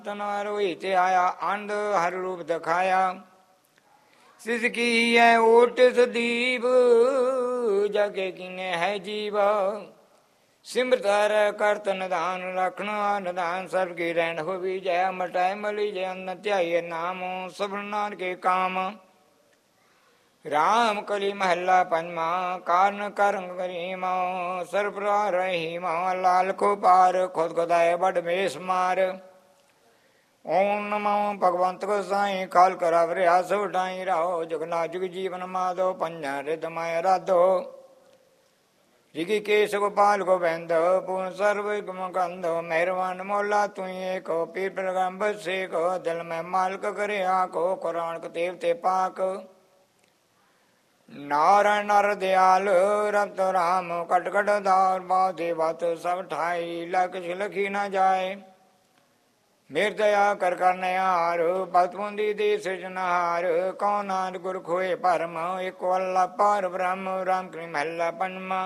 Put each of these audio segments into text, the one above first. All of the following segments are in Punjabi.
ਤਨ ਰੋਈ ਤੇ ਆਇਆ ਅੰਧ ਹਰ ਰੂਪ ਦਿਖਾਇਆ। ਸਿਸ ਕੀ ਹੈ ਓਟ ਸਦੀਵ ਜਗੇ ਕੀਨੇ ਹੈ ਜੀਵ। ਸਿਮਰਤ ਹਰ ਕਰਤ ਨਿਧਾਨ ਰੱਖਣਾ ਨਿਧਾਨ ਸਰਬ ਕੀ ਰਹਿਣ ਹੋਵੀ ਜੈ। ਮਟਾਇ ਮਲੀ ਜੈ ਅੰਨ ਧਿਆਈਏ ਨਾਮ ਸਭਨ ਨਾਨਕੇ ਕਾਮ। ਰਾਮ ਕਲੀ ਮਹੱਲਾ ਪੰਜਵਾਂ। ਕਾਰਨ ਕਰੰਗ ਕਰੀਮ ਸਰਪਰਾ ਰਹੀਮ ਲਾਲ ਕੋ ਪਾਰ ਖੁਦ ਖੁਦਾਏ ਬੜ ਮੇਸ ਮਾਰ। ਓਮ ਨਮੋ ਭਗਵੰਤ ਗੋਸਾਈ ਕਾਲ ਕਰਾਵ ਰਿਆਸ ਉਠਾਈ ਰਾਓ। ਜੁਗਨਾ ਜੁਗ ਜੀਵਨ ਮਾਧੋ ਪੰਜਾ ਰਿਦ ਮਾਇ ਰਾਧੋ। ਰਿਗੀ ਕੇਸ ਗੋਪਾਲ ਗੋਬਿੰਦ ਪੂਰਨ ਸਰਵ ਗੁਮ ਕੰਦ। ਮਿਹਰਬਾਨ ਮੌਲਾ ਤੁਈ ਏਕੋ ਪੀਰ ਪੈਗੰਬਰ ਸੇਖੋ। ਦਿਲ ਮੈਂ ਮਾਲਕ ਕਰਿਆ ਕੋ ਕੁਰਾਨ ਕਤੇਬ ਤੇ ਪਾਕ। ਨਾਰਾਇਣ ਨਰ ਦਿਆਲ ਰਤ ਰਾਮ ਕਟ ਕਟ ਦਾਰ ਬਾਉ ਦੇ ਬਤ ਸਭ ਠਾਈ। ਲਖ ਲਖੀ ਨਾ ਜਾਏ ਮੇਰ ਦਇਆ ਕਰ ਕਰਨਿਆਰ। ਭਗਤ ਬੁੰਦੀ ਦੇ ਸਿਰਜਣਹਾਰ ਕਉ ਨਾਨਕ ਗੁਰ ਖੋਏ ਭਰਮ। ਏਕੋ ਅੱਲਾ ਪਾਰ ਬ੍ਰਹਮ ਰਾਮ ਕਲੀ ਮਹੱਲਾ ਪੰਜਵਾਂ।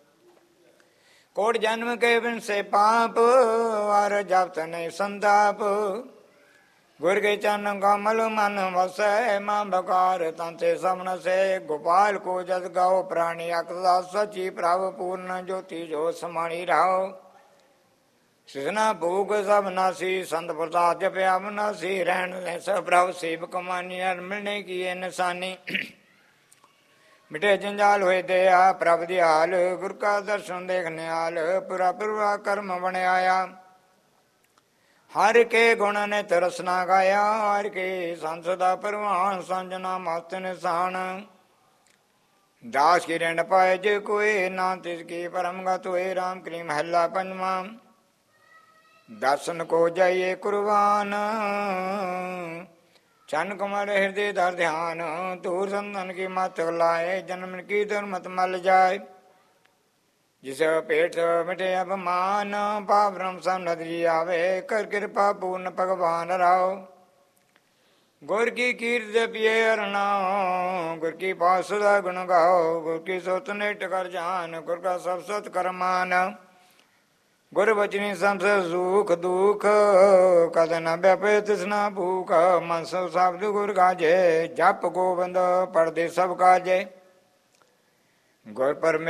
ਕੋਟ ਜਨਮ ਕੇ ਬਿਨ ਸੇ ਪਾਪ ਵਾਰ ਜਪਤ ਨਹੀਂ ਸੰਤਾਪ। ਗੁਰ ਕੇ ਚਰਨ ਕਮਲ ਮਨ ਵਸੈ ਮਾਂ ਬਕਾਰ ਤੰਤੇ ਸਮਨ ਸੇ। ਗੋਪਾਲ ਕੋ ਜਸ ਗਾਓ ਪ੍ਰਾਣੀ ਅਕਦਾ ਸਚੀ ਪ੍ਰਭ ਪੂਰਨ ਜੋਤੀ ਜੋ ਸਮਾਣੀ ਰਾਓ। ਸਿਸਨਾ ਭੂਖ ਸਭ ਨਾਸੀ ਸੰਤ ਪ੍ਰਸਾਦ ਜਪਿਆ ਬਨਾਸੀ। ਰਹਿਣ ਸਭ ਪ੍ਰਭ ਸੇਵਕ ਮਾਨੀ ਹਰ ਮਿਲਣੇ ਕੀ ਨਿਸ਼ਾਨੀ। ਮਿਟੇ ਜੰਜਾਲ ਹੋਏ ਦਇਆ ਪ੍ਰਭ ਦਿਆਲ। ਗੁਰ ਕਾ ਦਰਸ਼ਨ ਦੇਖ ਨਿਹਾਲ ਪੁਰਾ ਪੁਰਾ ਕਰਮ ਬਣਿਆਇਆ। ਹਰ ਕੇ ਗੁਣ ਨੇ ਤਰਸਨਾ ਗਾਇਆ। ਹਰ ਕੇ ਸੰਤ ਦਾ ਪ੍ਰਵਾਨ ਸੰਜਨਾ ਮਸਤ ਨਿਸ਼ਾਨ। ਦਾਸ ਕੀ ਰਹਿਣ ਪਾਏ ਜੇ ਕੋਏ ਨਾ ਤਿਸ ਕੀ ਪਰਮ ਗਤ ਹੋਏ। ਰਾਮ ਕਲੀ ਮਹੱਲਾ ਪੰਜਵਾਂ। ਦਰਸ਼ਨ ਕੋ ਜਾਈਏ ਕੁਰਬਾਨ ਚੰਨ ਕਮਲ ਹਿਰਦੇ ਦਰ ਧਿਆਨ। ਧੂਰ ਸੰਤਨ ਕੀ ਮਤ ਲਾਏ ਜਨਮ ਕੀ ਦੁਰਮਤ ਮਲ ਜਾਏ। ਜਿਸ ਪੇਟ ਮਿਟੇ ਅਪਮਾਨ ਪਾਪ ਬ੍ਰਹਮ ਸਭ ਨਦਰੀ ਆਵੇ। ਕਰ ਕਿਰਪਾ ਪੂਰਨ ਭਗਵਾਨ ਰਾਓ। ਗੁਰ ਕੀ ਕੀਰਤ ਜਪੀਏ ਹਰਨਾਉ। ਗੁਰ ਕੀ ਪਾਸ ਦਾ ਗੁਣ ਗਾਓ। ਗੁਰ ਕੀ ਸੁਤ ਨਿਟ ਕਰ ਜਾਨ ਗੁਰ ਕਾ ਸਭ ਸਤ ਕਰਮਾਨ। ਗੁਰ ਬਚਨੀ ਸੰਤ ਸੁਖ ਦੁਖ ਕਦ ਨ ਵਿਆਪੇ ਤਿਸਨਾ ਭੂਖ। ਮਨ ਸੋ ਸ਼ਬਦ ਗੁਰ ਗਾਜੇ ਜਪ ਗੋਬਿੰਦ ਪੜਦੇ ਸਭ ਕਾਜੇ। ਗੁਰ ਪਰਮੇ